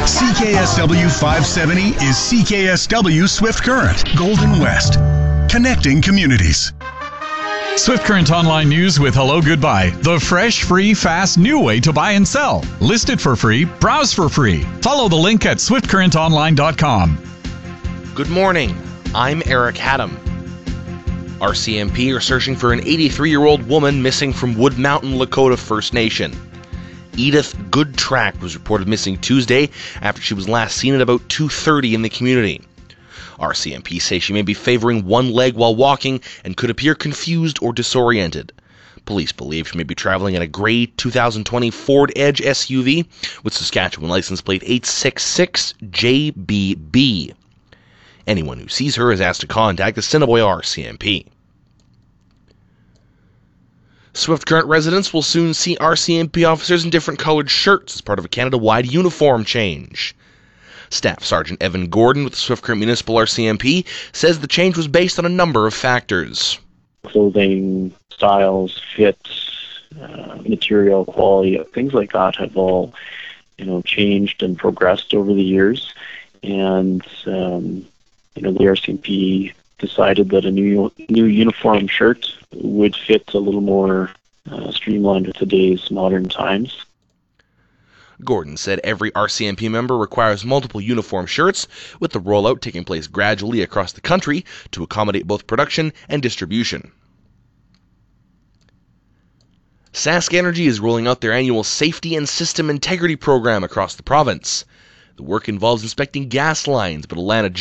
CKSW 570 is CKSW Swift Current, Golden West. Connecting communities. Swift Current Online News with Hello Goodbye. The fresh, free, fast, new way to buy and sell. List it for free. Browse for free. Follow the link at swiftcurrentonline.com. Good morning. I'm Eric Haddam. RCMP are searching for an 83-year-old woman missing from Wood Mountain, Lakota First Nation. Edith Goodtrack was reported missing Tuesday after she was last seen at about 2:30 in the community. RCMP say she may be favoring one leg while walking and could appear confused or disoriented. Police believe she may be traveling in a gray 2020 Ford Edge SUV with Saskatchewan license plate 866JBB. Anyone who sees her is asked to contact the Assiniboia RCMP. Swift Current residents will soon see RCMP officers in different colored shirts as part of a Canada-wide uniform change. Staff Sergeant Evan Gordon with the Swift Current Municipal RCMP says the change was based on a number of factors. Clothing, styles, fits, material quality, things like that have all, changed and progressed over the years. And, the RCMP decided that a new uniform shirt would fit a little more streamlined with today's modern times. Gordon said every RCMP member requires multiple uniform shirts, with the rollout taking place gradually across the country to accommodate both production and distribution. Sask Energy is rolling out their annual Safety and System Integrity program across the province. The work involves inspecting gas lines, but Alana